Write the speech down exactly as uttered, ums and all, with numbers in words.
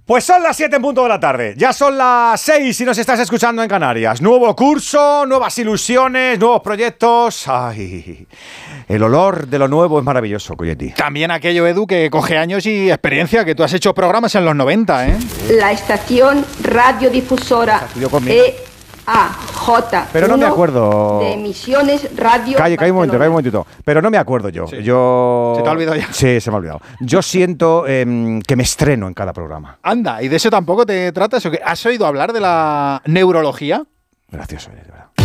Pues son las siete en punto de la tarde, ya son las seis si nos estás escuchando en Canarias. Nuevo curso, nuevas ilusiones, nuevos proyectos. Ay, el olor de lo nuevo es maravilloso, Coyetti. También aquello, Edu, que coge años y experiencia, que tú has hecho programas en los noventa, ¿eh? La estación radiodifusora E A J Pero no me acuerdo. de emisiones radio. Calle, calle un momento, calle un momentito. Pero no me acuerdo yo. Sí. Yo... ¿Se te ha olvidado ya? Sí, se me ha olvidado. Yo siento eh, que me estreno en cada programa. Anda, ¿y de eso tampoco te tratas? ¿O qué? ¿Has oído hablar de la neurología? Gracioso, de verdad.